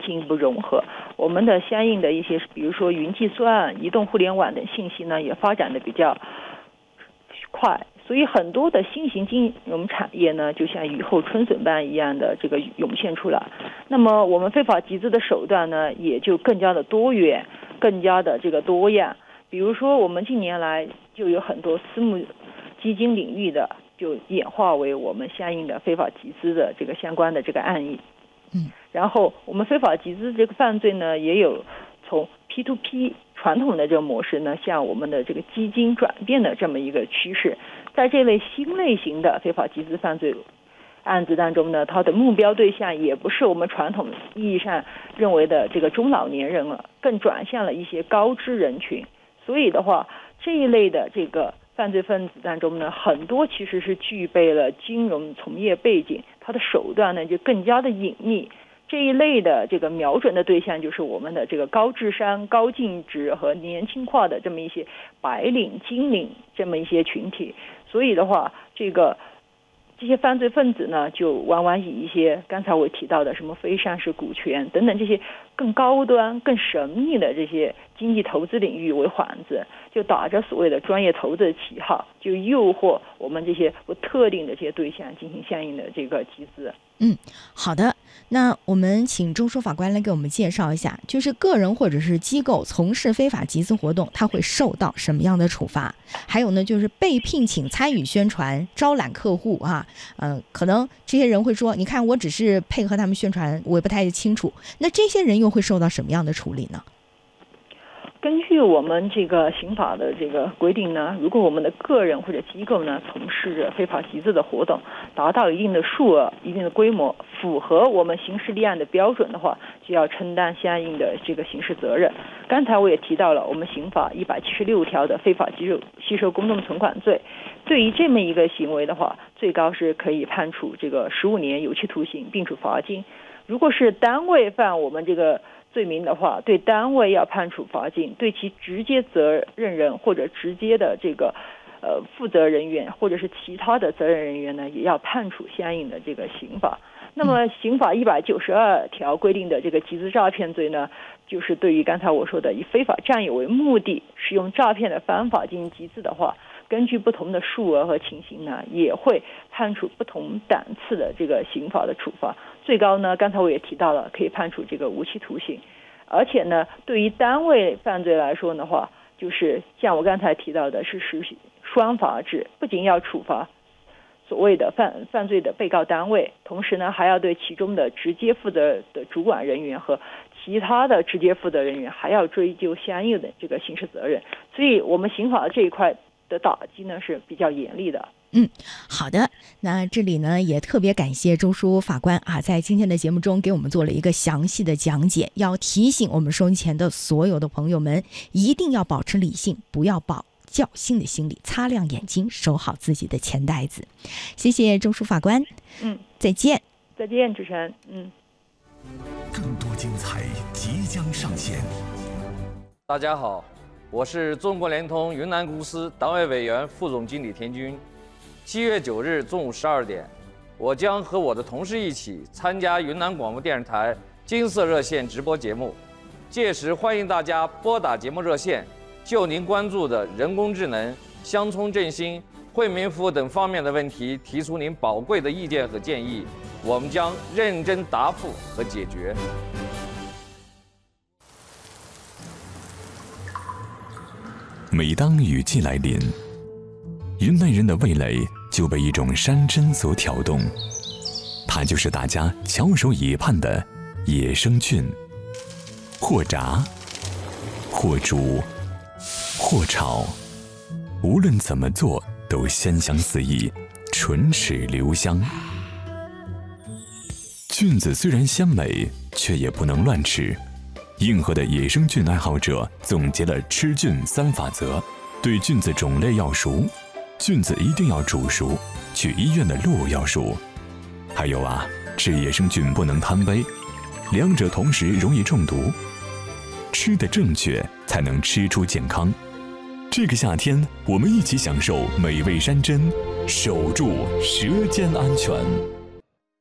进一步融合。我们的相应的一些，比如说云计算、移动互联网等信息呢，也发展的比较快。所以很多的新型金融产业呢，就像雨后春笋般一样的这个涌现出来。那么我们非法集资的手段呢，也就更加的多元，更加的这个多样。比如说我们近年来就有很多私募基金领域的，就演化为我们相应的非法集资的这个相关的这个案例。然后我们非法集资这个犯罪呢，也有从 P2P 传统的这个模式呢，向我们的这个基金转变的这么一个趋势。在这类新类型的非法集资犯罪案子当中呢，它的目标对象也不是我们传统意义上认为的这个中老年人了，更转向了一些高知人群。所以的话，这一类的这个犯罪分子当中呢，很多其实是具备了金融从业背景，它的手段呢就更加的隐秘。这一类的这个瞄准的对象就是我们的这个高智商、高净值和年轻化的这么一些白领、金领这么一些群体。所以的话，这些犯罪分子呢，就往往以一些刚才我提到的什么非上市股权等等这些更高端、更神秘的这些经济投资领域为幌子，就打着所谓的专业投资的旗号，就诱惑我们这些不特定的这些对象进行相应的这个集资。 好的。那我们请钟书法官来给我们介绍一下，就是个人或者是机构从事非法集资活动，他会受到什么样的处罚？还有呢，就是被聘请参与宣传、招揽客户可能这些人会说，你看我只是配合他们宣传，我也不太清楚。那这些人又会受到什么样的处理呢？ 根据我们这个刑法的这个规定呢，如果我们的个人或者机构呢从事着非法集资的活动，达到一定的数额、一定的规模，符合我们刑事立案的标准的话，就要承担相应的这个刑事责任。刚才我也提到了我们刑法176条的非法吸收公众存款罪，对于这么一个行为的话，最高是可以判处这个15年有期徒刑，并处罚金。如果是单位犯我们这个罪名的话，对单位要判处罚金，对其直接责任人或者直接的这个负责人员或者是其他的责任人员呢，也要判处相应的这个刑罚。那么刑法192条规定的这个集资诈骗罪呢，就是对于刚才我说的以非法占有为目的，使用诈骗的方法进行集资的话，根据不同的数额和情形呢，也会判处不同档次的这个刑法的处罚。最高呢，刚才我也提到了，可以判处这个无期徒刑。而且呢，对于单位犯罪来说的话，就是像我刚才提到的，是实行双罚制，不仅要处罚所谓的犯罪的被告单位，同时呢，还要对其中的直接负责的主管人员和其他的直接负责人员还要追究相应的这个刑事责任。所以我们刑法这一块的打击呢是比较严厉的。 好的。那这里呢也特别感谢钟书法官在今天的节目中给我们做了一个详细的讲解，要提醒我们收音前的所有的朋友们，一定要保持理性，不要抱侥幸的心理，擦亮眼睛，守好自己的钱袋子。谢谢钟书法官。再见。 再见，主持人。 更多精彩即将上线。 大家好，我是中国联通云南公司党委委员、副总经理田军。7月9日中午12点，我将和我的同事一起参加云南广播电视台金色热线直播节目，届时欢迎大家拨打节目热线，就您关注的人工智能、乡村振兴、惠民服务等方面的问题提出您宝贵的意见和建议，我们将认真答复和解决。 每当雨季来临，云南人的味蕾就被一种山珍所挑动，它就是大家翘首以盼的野生菌。或炸，或煮，或炒，无论怎么做都鲜香四溢，唇齿留香。菌子虽然鲜美，却也不能乱吃。硬核的野生菌爱好者总结了吃菌3法则：对菌子种类要熟，菌子一定要煮熟，去医院的路要熟。还有吃野生菌不能贪杯，两者同时容易中毒。吃得正确，才能吃出健康。这个夏天，我们一起享受美味山珍，守住舌尖安全。